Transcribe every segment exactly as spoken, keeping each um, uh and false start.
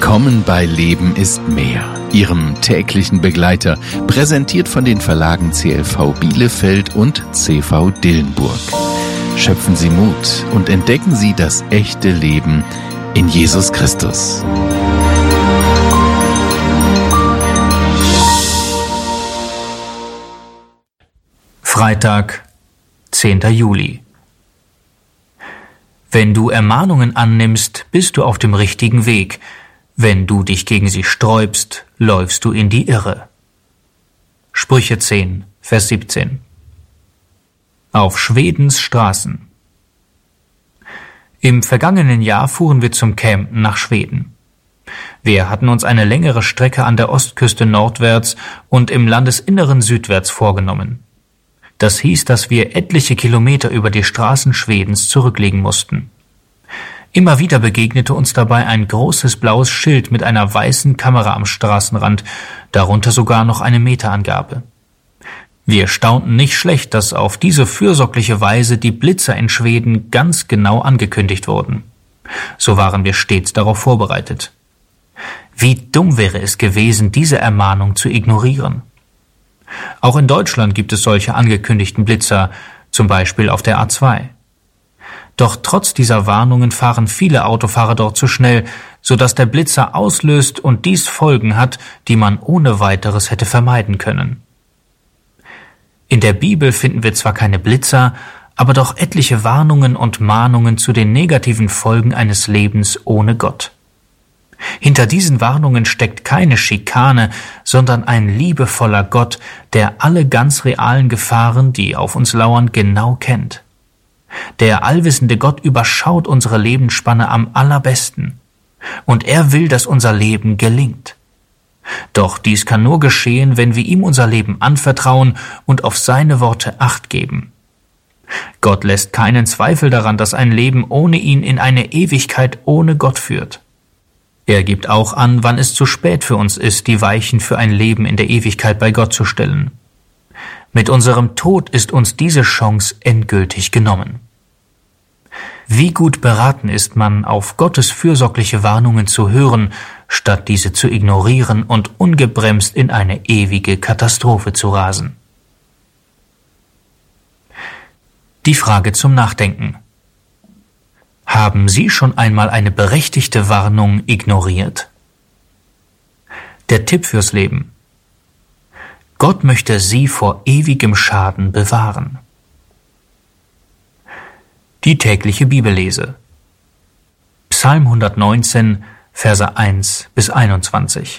Willkommen bei Leben ist mehr, Ihrem täglichen Begleiter, präsentiert von den Verlagen C L V Bielefeld und C V Dillenburg. Schöpfen Sie Mut und entdecken Sie das echte Leben in Jesus Christus. Freitag, zehnter Juli. Wenn du Ermahnungen annimmst, bist du auf dem richtigen Weg. Wenn du dich gegen sie sträubst, läufst du in die Irre. Sprüche zehn, Vers siebzehn. Auf Schwedens Straßen. Im vergangenen Jahr fuhren wir zum Campen nach Schweden. Wir hatten uns eine längere Strecke an der Ostküste nordwärts und im Landesinneren südwärts vorgenommen. Das hieß, dass wir etliche Kilometer über die Straßen Schwedens zurücklegen mussten. Immer wieder begegnete uns dabei ein großes blaues Schild mit einer weißen Kamera am Straßenrand, darunter sogar noch eine Meterangabe. Wir staunten nicht schlecht, dass auf diese fürsorgliche Weise die Blitzer in Schweden ganz genau angekündigt wurden. So waren wir stets darauf vorbereitet. Wie dumm wäre es gewesen, diese Ermahnung zu ignorieren. Auch in Deutschland gibt es solche angekündigten Blitzer, zum Beispiel auf der A zwei. Doch trotz dieser Warnungen fahren viele Autofahrer dort zu schnell, sodass der Blitzer auslöst und dies Folgen hat, die man ohne weiteres hätte vermeiden können. In der Bibel finden wir zwar keine Blitzer, aber doch etliche Warnungen und Mahnungen zu den negativen Folgen eines Lebens ohne Gott. Hinter diesen Warnungen steckt keine Schikane, sondern ein liebevoller Gott, der alle ganz realen Gefahren, die auf uns lauern, genau kennt. Der allwissende Gott überschaut unsere Lebensspanne am allerbesten. Und er will, dass unser Leben gelingt. Doch dies kann nur geschehen, wenn wir ihm unser Leben anvertrauen und auf seine Worte Acht geben. Gott lässt keinen Zweifel daran, dass ein Leben ohne ihn in eine Ewigkeit ohne Gott führt. Er gibt auch an, wann es zu spät für uns ist, die Weichen für ein Leben in der Ewigkeit bei Gott zu stellen. Mit unserem Tod ist uns diese Chance endgültig genommen. Wie gut beraten ist man, auf Gottes fürsorgliche Warnungen zu hören, statt diese zu ignorieren und ungebremst in eine ewige Katastrophe zu rasen. Die Frage zum Nachdenken. Haben Sie schon einmal eine berechtigte Warnung ignoriert? Der Tipp fürs Leben. Gott möchte Sie vor ewigem Schaden bewahren. Die tägliche Bibellese. Psalm hundertneunzehn, Verse eins bis einundzwanzig.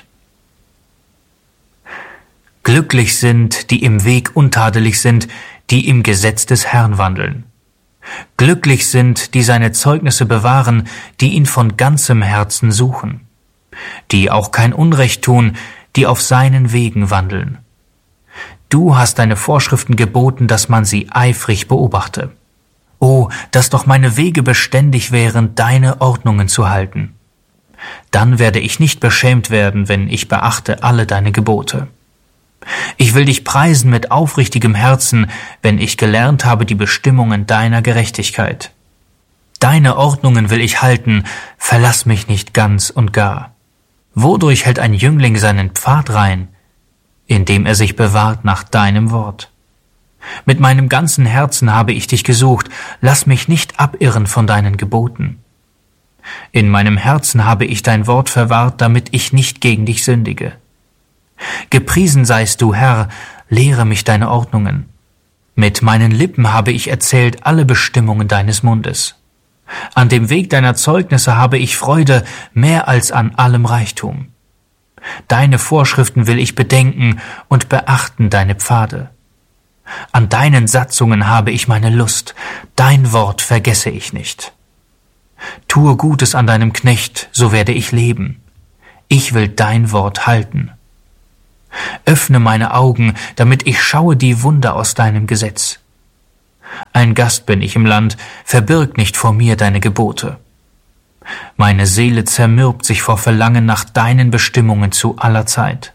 Glücklich sind, die im Weg untadelig sind, die im Gesetz des Herrn wandeln. Glücklich sind, die seine Zeugnisse bewahren, die ihn von ganzem Herzen suchen, die auch kein Unrecht tun, die auf seinen Wegen wandeln. Du hast deine Vorschriften geboten, dass man sie eifrig beobachte. Oh, dass doch meine Wege beständig wären, deine Ordnungen zu halten. Dann werde ich nicht beschämt werden, wenn ich beachte alle deine Gebote. Ich will dich preisen mit aufrichtigem Herzen, wenn ich gelernt habe die Bestimmungen deiner Gerechtigkeit. Deine Ordnungen will ich halten, verlass mich nicht ganz und gar. Wodurch hält ein Jüngling seinen Pfad rein? Indem er sich bewahrt nach deinem Wort. Mit meinem ganzen Herzen habe ich dich gesucht, lass mich nicht abirren von deinen Geboten. In meinem Herzen habe ich dein Wort verwahrt, damit ich nicht gegen dich sündige. Gepriesen seist du, Herr, lehre mich deine Ordnungen. Mit meinen Lippen habe ich erzählt alle Bestimmungen deines Mundes. An dem Weg deiner Zeugnisse habe ich Freude, mehr als an allem Reichtum. Deine Vorschriften will ich bedenken und beachten deine Pfade. An deinen Satzungen habe ich meine Lust, dein Wort vergesse ich nicht. Tue Gutes an deinem Knecht, so werde ich leben. Ich will dein Wort halten. Öffne meine Augen, damit ich schaue die Wunder aus deinem Gesetz. Ein Gast bin ich im Land, verbirg nicht vor mir deine Gebote. Meine Seele zermürbt sich vor Verlangen nach deinen Bestimmungen zu aller Zeit.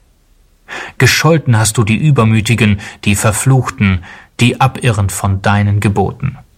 Gescholten hast du die Übermütigen, die Verfluchten, die abirren von deinen Geboten.